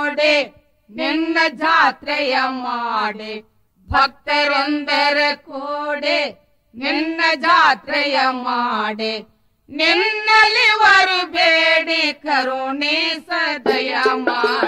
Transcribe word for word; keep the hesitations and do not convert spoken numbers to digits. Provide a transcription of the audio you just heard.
ನೋಡಿ ನಿನ್ನ ಜಾತ್ರೆಯ ಮಾಡಿ ಭಕ್ತರೆಂದರ ಕೂಡಿ ನಿನ್ನ ಜಾತ್ರೆಯ ಮಾಡಿ ನಿನ್ನಲ್ಲಿವರು ಬೇಡಿ ಕರುಣಿಸ ದಯ ಮಾಡಿ